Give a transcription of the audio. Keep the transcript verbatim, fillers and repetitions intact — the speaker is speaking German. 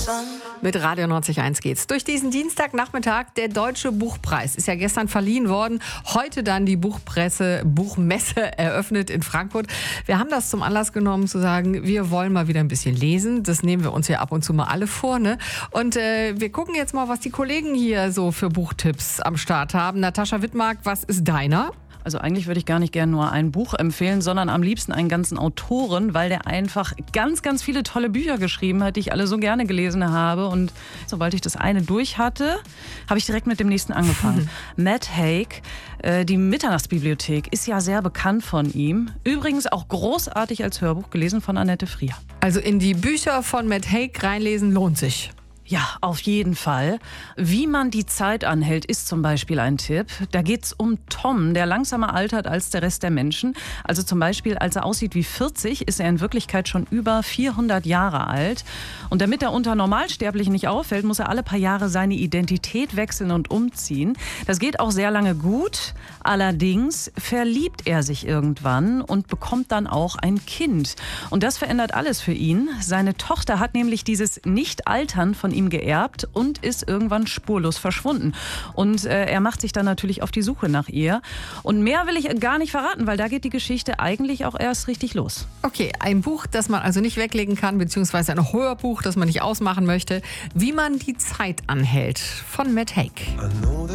Mit Radio neunzig Komma eins geht's. Durch diesen Dienstagnachmittag, der Deutsche Buchpreis ist ja gestern verliehen worden. Heute dann die Buchpresse, Buchmesse eröffnet in Frankfurt. Wir haben das zum Anlass genommen zu sagen, wir wollen mal wieder ein bisschen lesen. Das nehmen wir uns ja ab und zu mal alle vor, ne? Und äh, wir gucken jetzt mal, was die Kollegen hier so für Buchtipps am Start haben. Natascha Wittmark, was ist deiner? Also eigentlich würde ich gar nicht gerne nur ein Buch empfehlen, sondern am liebsten einen ganzen Autoren, weil der einfach ganz, ganz viele tolle Bücher geschrieben hat, die ich alle so gerne gelesen habe. Und sobald ich das eine durch hatte, habe ich direkt mit dem nächsten angefangen. Matt Haig, äh, die Mitternachtsbibliothek, ist ja sehr bekannt von ihm. Übrigens auch großartig als Hörbuch, gelesen von Annette Frier. Also in die Bücher von Matt Haig reinlesen lohnt sich. Ja, auf jeden Fall. Wie man die Zeit anhält, ist zum Beispiel ein Tipp. Da geht's um Tom, der langsamer altert als der Rest der Menschen. Also zum Beispiel, als er aussieht wie vierzig, ist er in Wirklichkeit schon über vierhundert Jahre alt. Und damit er unter Normalsterblichen nicht auffällt, muss er alle paar Jahre seine Identität wechseln und umziehen. Das geht auch sehr lange gut. Allerdings verliebt er sich irgendwann und bekommt dann auch ein Kind. Und das verändert alles für ihn. Seine Tochter hat nämlich dieses Nicht-Altern von ihm geerbt und ist irgendwann spurlos verschwunden. Und äh, er macht sich dann natürlich auf die Suche nach ihr. Und mehr will ich gar nicht verraten, weil da geht die Geschichte eigentlich auch erst richtig los. Okay, ein Buch, das man also nicht weglegen kann, beziehungsweise ein Hörbuch, das man nicht ausmachen möchte. Wie man die Zeit anhält, von Matt Haig.